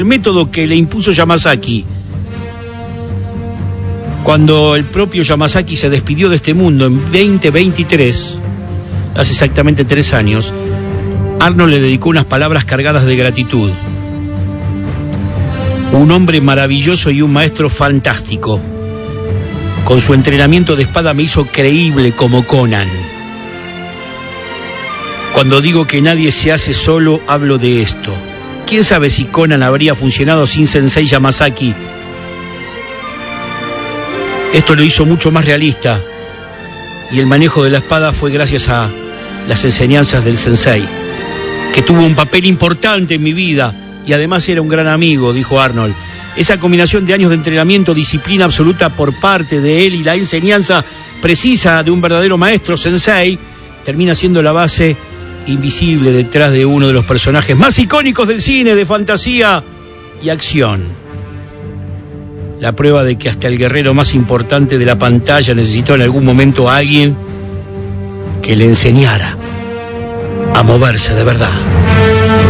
El método que le impuso Yamazaki. Cuando el propio Yamazaki se despidió de este mundo en 2023, hace exactamente 3 años, Arnold le dedicó unas palabras cargadas de gratitud. Un hombre maravilloso y un maestro fantástico. Con su entrenamiento de espada me hizo creíble como Conan. Cuando digo que nadie se hace solo, hablo de esto. ¿Quién sabe si Conan habría funcionado sin Sensei Yamazaki? Esto lo hizo mucho más realista, y el manejo de la espada fue gracias a las enseñanzas del Sensei, que tuvo un papel importante en mi vida, y además era un gran amigo, dijo Arnold. Esa combinación de años de entrenamiento, disciplina absoluta por parte de él y la enseñanza precisa de un verdadero maestro Sensei, termina siendo la base invisible detrás de uno de los personajes más icónicos del cine, de fantasía y acción. La prueba de que hasta el guerrero más importante de la pantalla necesitó en algún momento a alguien que le enseñara a moverse de verdad.